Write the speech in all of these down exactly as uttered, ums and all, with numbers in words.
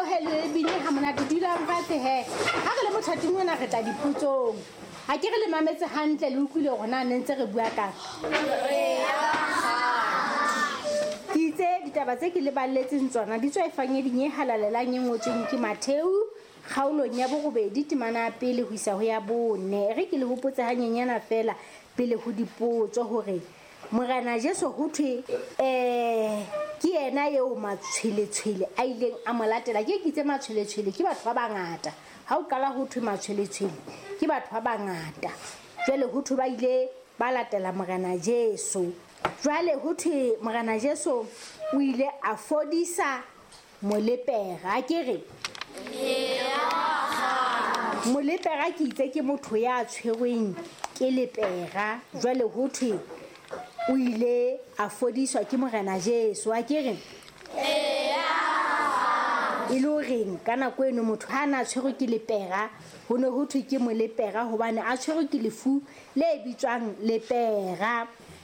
hello bine ha mona ke dilang fatshe he ha re le mothating wena re tla diputsong ha ke re le mametse hantle le utlwile gona ne ntse re bua ka ditse ditaba tse ke le balletseng tsona di tswa efanye dinyehalalang e ngotseng ke Matheu kgaolong ya borobedi temana pele ho isa ho ya bone re ke le hopotse hanyenyana fela pele ho dipotso hore Morena Jesu ho thwe eh ke yena eo matshweletshwele a ileng a molatela ke kitse matshweletshwele ke batho ba bangata ha o qala ho thwe matshweletshwele ke batho ba bangata jwale ho thwe ba ile ba latela Morena Jesu jwale ho thwe Morena Jesu o ile a fodisa molepera ke re molepera ke itse ke motho ya tshwerweng ke lepera jwale ho thwe o ile a fodiswa ke Morena Jesu a ke re e le reng kana ko eno motho ha na tshwerwe ke lepera ho ne ho thwe ke molepera hobane a tshwerwe ke lefu le bitswang lepera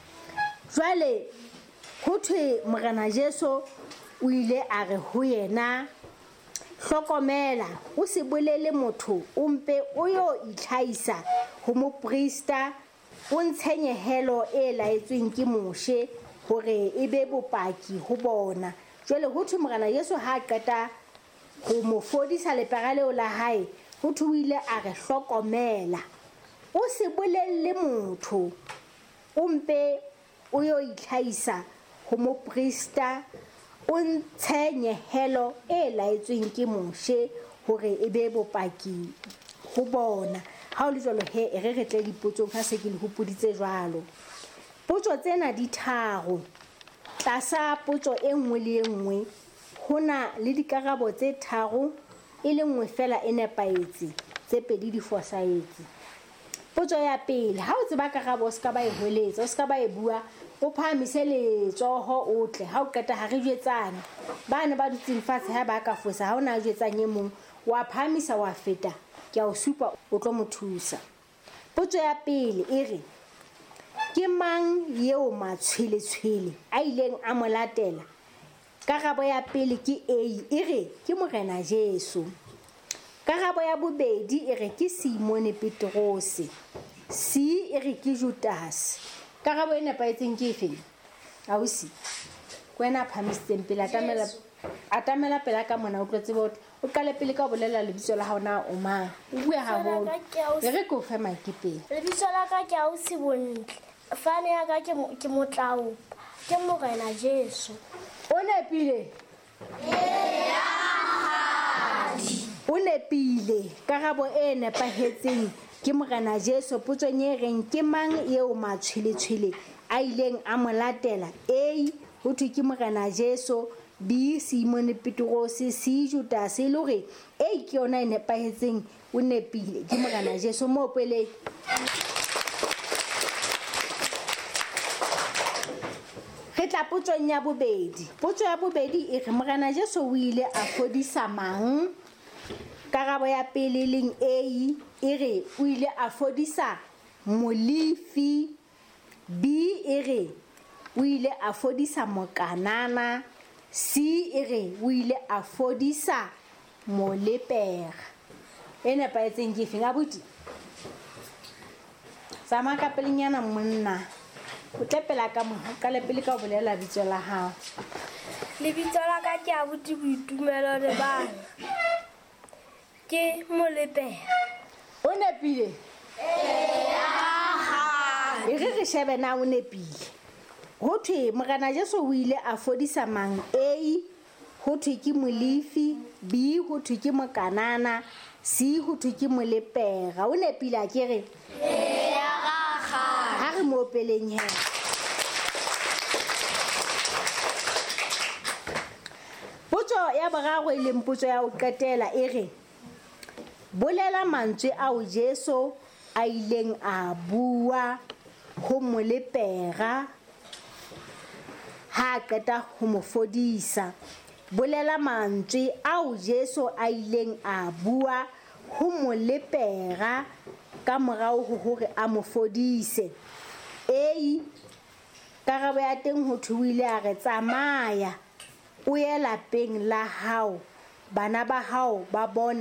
jwale ho thwe Morena Jesu o ile a re ho yena hlokomela o se bolele motho o mpe o yo itlhaisa ho moprista o ntshenyehelo e laetsweng ke moshe hore e be bopaki ho bona jwale ho thwe Morena Jesu ha qeta ho mo fodisa lepera leo la hae ho thwe ile a re hlokomela o se bolelle motho o mpe o yo itlhaisa ho moprista o ntshenyehelo e laetsweng ke moshe hore e be bopaki ho bona ha o le jwalo he re re tle dipotsong ha se ke le hopoditse jwalo potso tsena di tharo tlasa potso e nngwe le e nngwe hona le dikarabo tse tharo e le nngwe fela e nepaetse tse pedi di fosahetse potso ya pele ha o tseba karabo se ka ba e holetsa o se ka ba e bua o phamise letsoho o tle ha o qeta ha re jwetsana bana ba dutseng fatshe ha ba ka fosa ha ona jwetsang e mong wa phamisa wa feta ke a o supa o tlo mothusa potso ya pele e re ke mang yeo matshweletshwele a ileng a molatela karabo ya pele ke A e re ke Morena Jesu karabo ya bobedi e re ke Simone Petrose C e re ke Judas karabo e nepaetseng ke efe a o si kwena phamisitseng pele atamela atamela pela ka mona o tlotse botho o qale pele ka bolela lebitso la haona o mang o bua ha bolo e re ko fe maikipele lebitso la ka ke a o se bontle fane ya ka ke ke motlaopa ke Morena Jesu o nepile o nepile karabo e nepahetseng ke Morena Jesu potso nye reng ke mang eo matshweletshwele a ileng a molatela A ho thwe ke Morena Jesu B Simone Petrose C Judas e le hore e ke yona e nepahetseng o nepile ke Morena Jesu mo pele re tla potsong ya bobedi potso ya bobedi e re Morena Jesu o ile a fodisa mang karabo ya pele leng A e re o ile a fodisa molifi B e re o ile a fodisa mokanana C e re o ile a fodisa molepera e nepaetseng ke efe ngabuti sama ka pelenyana monna o tlepela ka mo ka lepele ka o bolela bitso la hao lebitso la ka ke Abuti Boitumelo le bana ke molepera o nepile e re re shebe na o nepile ho thwe Morena Jesu o ile a fodisa mang A ho thwe ke molifi B ho thwe ke mokanana C ho thwe ke molepera o nepile a ke re ha re mo peleng he potso ya boraro e leng potso ya o qetela e re bolela mantswe ao Jesu a ileng a bua ho molepera ha qeta ho mo fodisa bolela mantswe ao Jesu a ileng a bua ho molepera ka morao ho hore a mo fodise A karabo ya teng ho thuile a re tsamaya o ye lapeng la hao bana ba hao ba bone